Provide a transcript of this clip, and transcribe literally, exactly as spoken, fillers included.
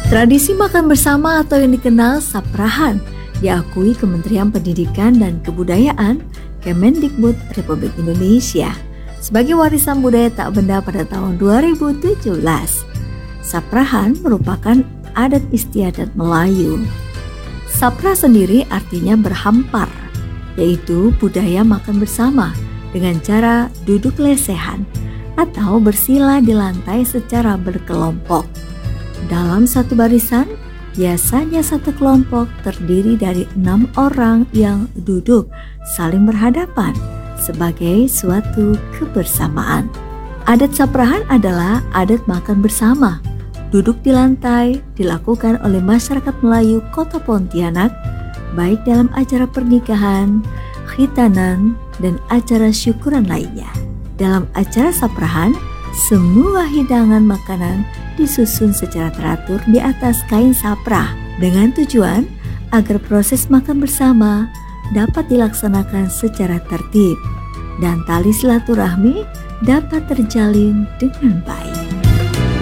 Tradisi makan bersama atau yang dikenal saprahan diakui Kementerian Pendidikan dan Kebudayaan Kemendikbud Republik Indonesia sebagai warisan budaya tak benda pada tahun dua ribu tujuh belas. Saprahan merupakan adat istiadat Melayu. Sapra sendiri artinya berhampar, yaitu budaya makan bersama dengan cara duduk lesehan atau bersila di lantai secara berkelompok. Dalam satu barisan, biasanya satu kelompok terdiri dari enam orang yang duduk saling berhadapan sebagai suatu kebersamaan. Adat saprahan adalah adat makan bersama. Duduk di lantai dilakukan oleh masyarakat Melayu Kota Pontianak, baik dalam acara pernikahan, khitanan, dan acara syukuran lainnya. Dalam acara saprahan, semua hidangan makanan disusun secara teratur di atas kain saprah dengan tujuan agar proses makan bersama dapat dilaksanakan secara tertib dan tali silaturahmi dapat terjalin dengan baik.